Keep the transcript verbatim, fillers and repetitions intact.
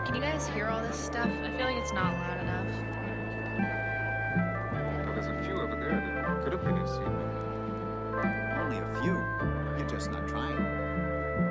Can you guys hear all this stuff? I feel like it's not loud enough.